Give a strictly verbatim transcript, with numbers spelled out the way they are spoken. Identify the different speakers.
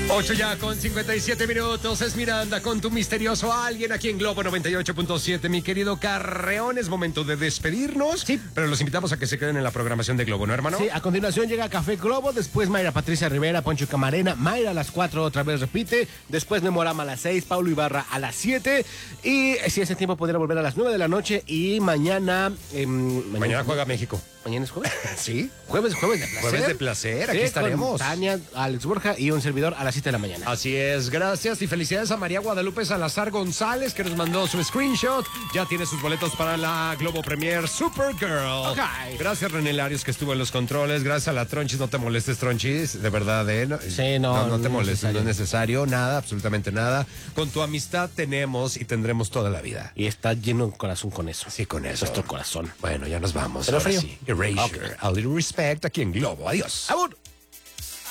Speaker 1: ocho ya con cincuenta y siete minutos. Es Miranda con tu misterioso alguien aquí en Globo noventa y ocho punto siete. Mi querido Carreón, es momento de despedirnos.
Speaker 2: Sí.
Speaker 1: Pero los invitamos a que se queden en la programación de Globo, ¿no, hermano?
Speaker 2: Sí, a continuación llega Café Globo, después Mayra Patricia Rivera, Poncho Camarena, Mayra a las cuatro otra vez repite, después Memorama a las seis, Paulo Ibarra a las siete y si ese tiempo pudiera volver a las nueve de la noche y mañana... Eh, mañana,
Speaker 1: Mañana juega México.
Speaker 2: ¿Mañana es jueves?
Speaker 1: ¿Sí?
Speaker 2: Jueves, jueves de placer.
Speaker 1: Jueves de placer, aquí
Speaker 2: Sí,
Speaker 1: estaremos.
Speaker 2: con Tania, Alex Borja y un servidor a las siete de la mañana.
Speaker 1: Así es, gracias y felicidades a María Guadalupe Salazar González que nos mandó su screenshot. Ya tiene sus boletos para la Globo Premier Supergirl.
Speaker 2: Okay.
Speaker 1: Gracias René Larios que estuvo en los controles. Gracias a la Tronchis, no te molestes Tronchis, de verdad, ¿eh? No,
Speaker 2: Sí, no,
Speaker 1: no, no te
Speaker 2: no
Speaker 1: molestes,
Speaker 2: necesario.
Speaker 1: no es necesario, nada, absolutamente nada. Con tu amistad tenemos y tendremos toda la vida.
Speaker 2: Y está lleno de corazón con eso.
Speaker 1: Sí, con eso.
Speaker 2: Nuestro corazón.
Speaker 1: Bueno, ya nos vamos.
Speaker 2: Pero
Speaker 1: Ahora
Speaker 2: frío.
Speaker 1: sí. Erasure,
Speaker 2: Okay.
Speaker 1: a little respect aquí en Globo. Adiós.
Speaker 2: ¡Abur!